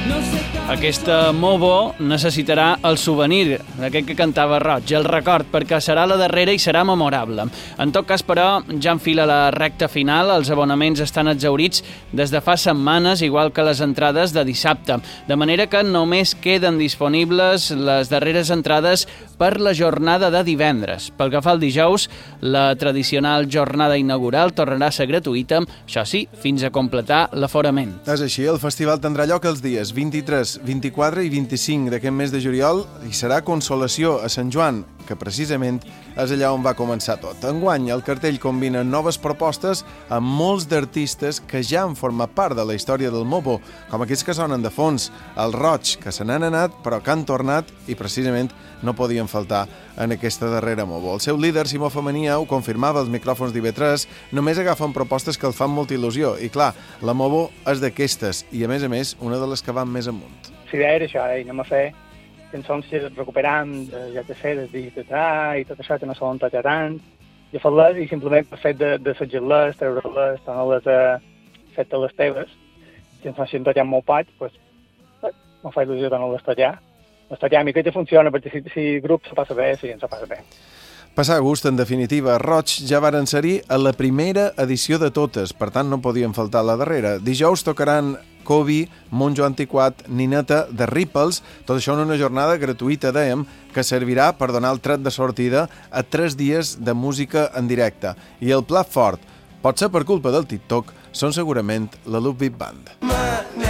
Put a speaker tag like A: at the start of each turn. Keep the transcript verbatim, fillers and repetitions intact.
A: Aquesta Movo necessitarà el souvenir d'aquest que cantava Roig, el record, perquè serà la darrera i serà memorable. En tot cas, però, ja enfila la recta final, els abonaments estan exhaurits des de fa setmanes, igual que les entrades de dissabte, de manera que només queden disponibles les darreres entrades per la jornada de divendres. Pel que fa al dijous, la tradicional jornada inaugural tornarà a ser gratuïta, això sí, fins a completar l'aforament.
B: És així, el festival tindrà lloc els dies vint-i-tres, vint-i-quatre i vint-i-cinc d'aquest mes de juliol i serà Consolació a Sant Joan, que precisament és allà on va començar tot. Enguany, el cartell combina noves propostes amb molts d'artistes que ja han format part de la història del Movo, com aquests que sonen de fons, el Roig, que se n'han anat però que han tornat i precisament no podien faltar en aquesta darrera Movo. El seu líder, Simó Femenia, ho confirmava als micròfons d'I V tres, només agafen propostes que els fan molta il·lusió. I clar, la Movo és d'aquestes i, a més a més, una de les que van més amunt.
C: L'idea era això, eh? anem a fer cançons que recuperam, ja que sé, des de i tot això, que no solen tocar tant, i fer-les, i simplement per fet de, de segir-les, treure-les, tornar-les a fer-te les teves, si ens facin tocar molt poc, doncs, no fa il·lusió tornar-les a tocar. Les toquem i que ja funciona, perquè si, si el grup se passa bé, si ens se passa bé.
B: Passar gust, en definitiva. Roig ja varen ser-hi a la primera edició de totes, per tant no podien faltar la darrera. Dijous tocaran Kobe, Monjo Antiquat, Nineta, The Ripples, tot això en una jornada gratuïta, dèiem, que servirà per donar el tret de sortida a tres dies de música en directe. I el plat fort, potser per culpa del TikTok, són segurament la Love Beat Band.